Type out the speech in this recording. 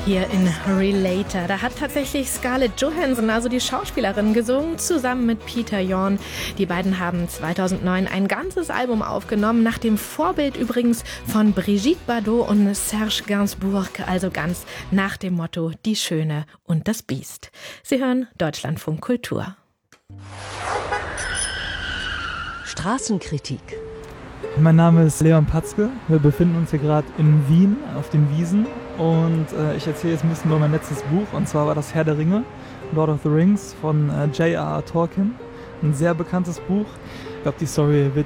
Hier in Relator. Da hat tatsächlich Scarlett Johansson, also die Schauspielerin, gesungen, zusammen mit Peter Yorn. Die beiden haben 2009 ein ganzes Album aufgenommen, nach dem Vorbild übrigens von Brigitte Bardot und Serge Gainsbourg, also ganz nach dem Motto Die Schöne und das Biest. Sie hören Deutschlandfunk Kultur. Straßenkritik. Mein Name ist Leon Patzke. Wir befinden uns hier gerade in Wien auf den Wiesen und ich erzähle jetzt ein bisschen über mein letztes Buch, und zwar war das Herr der Ringe, Lord of the Rings von J.R.R. Tolkien. Ein sehr bekanntes Buch. Ich glaube, die Story wird